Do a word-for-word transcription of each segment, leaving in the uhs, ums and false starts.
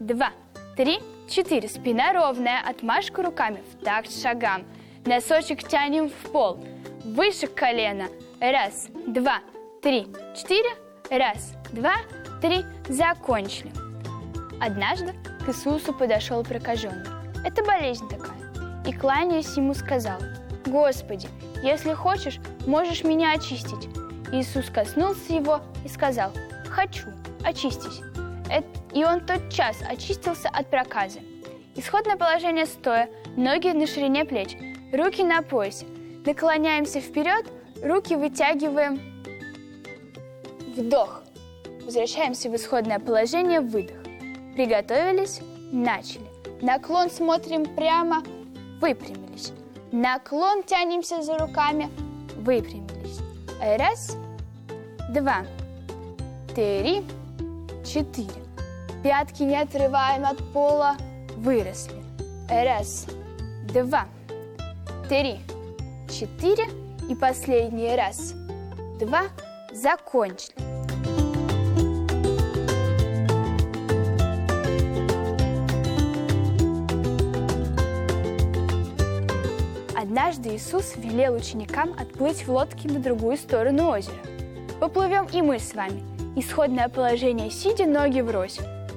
два, три, четыре. Спина ровная, отмашка руками в такт шагам. Носочек тянем в пол, выше колена. Раз, два, три, четыре. Раз, два, три. Закончили. Однажды к Иисусу подошел прокаженный. Это болезнь такая. И, кланяясь ему, сказал: «Господи, если хочешь, можешь меня очистить». Иисус коснулся его и сказал: «Хочу, очистись». И он тотчас очистился от проказы. Исходное положение стоя, ноги на ширине плеч, руки на поясе. Наклоняемся вперед, руки вытягиваем. Вдох. Возвращаемся в исходное положение, выдох. Приготовились, начали. Наклон смотрим прямо, выпрямились. Наклон тянемся за руками, выпрямились. Раз, два, три, четыре. Пятки не отрываем от пола, выросли. Раз, два, три, четыре. И последний раз, два, закончили. Однажды Иисус велел ученикам отплыть в лодке на другую сторону озера. Поплывем и мы с вами. Исходное положение сидя, ноги врозь.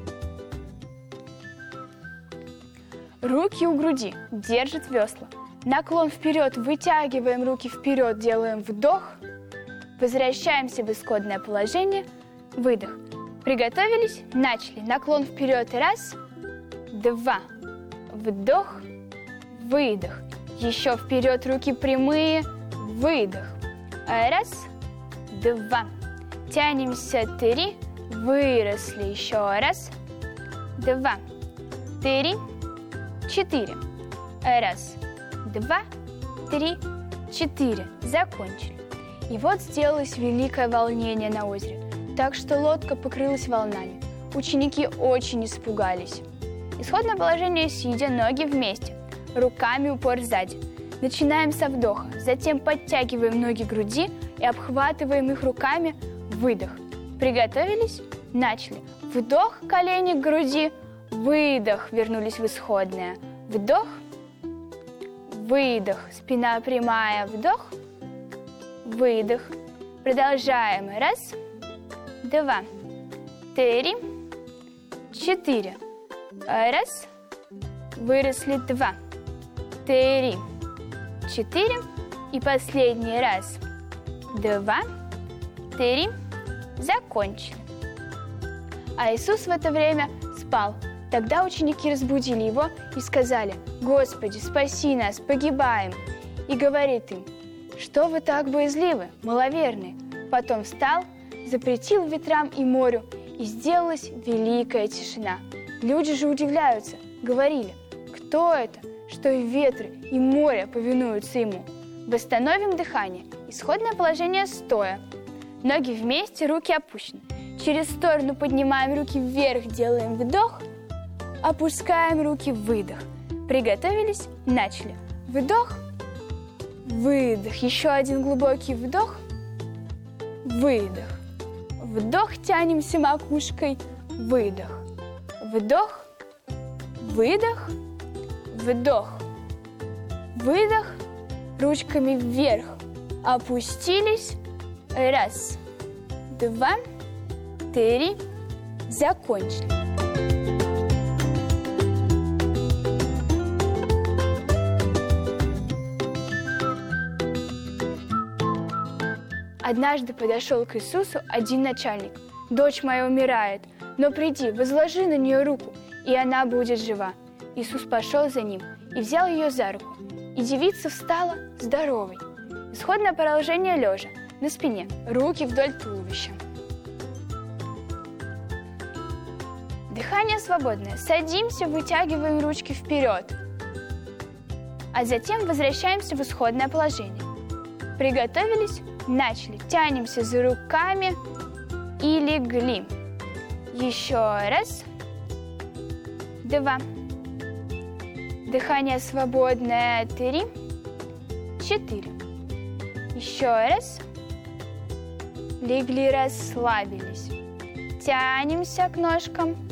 Руки у груди, держит весла. Наклон вперед, вытягиваем руки вперед, делаем вдох. Возвращаемся в исходное положение, выдох. Приготовились, начали. Наклон вперед, раз, два, вдох, выдох. Еще вперед, руки прямые, выдох. Раз, два. Тянемся, три, выросли. Еще раз, два, три, четыре. Раз, два, три, четыре. Закончили. И вот сделалось великое волнение на озере, так что лодка покрылась волнами. Ученики очень испугались. Исходное положение сидя, ноги вместе, руками упор сзади. Начинаем со вдоха, затем подтягиваем ноги к груди и обхватываем их руками. Выдох. Приготовились? Начали. Вдох, колени к груди, выдох, вернулись в исходное. Вдох, выдох, спина прямая, вдох, выдох. Продолжаем. Раз, два, три, четыре. Раз, выросли, два, три, четыре. И последний раз. Два, три, закончили. А Иисус в это время спал. Тогда ученики разбудили его и сказали: «Господи, спаси нас, погибаем!» И говорит им: «Что вы так боязливы, маловерные?» Потом встал, запретил ветрам и морю, и сделалась великая тишина. Люди же удивляются, говорили: «Кто это, что и ветры, и море повинуются ему?» Восстановим дыхание. Исходное положение стоя. Ноги вместе, руки опущены. Через сторону поднимаем руки вверх, делаем вдох, опускаем руки, выдох. Приготовились, начали. Вдох, выдох. Еще один глубокий вдох, выдох. Вдох, тянемся макушкой, выдох. Вдох, выдох, вдох. Выдох, ручками вверх, опустились. Раз, два, три, закончили. Однажды подошел к Иисусу один начальник. «Дочь моя умирает, но приди, возложи на нее руку, и она будет жива». Иисус пошел за ним и взял ее за руку. И девица встала здоровой. Исходное положение лежа, на спине, руки вдоль туловища. Дыхание свободное. Садимся, вытягиваем ручки вперед. А затем возвращаемся в исходное положение. Приготовились? Начали. Тянемся за руками и легли. Еще раз. Два. Дыхание свободное. Три. Четыре. Еще раз. Легли, расслабились. Тянемся к ножкам.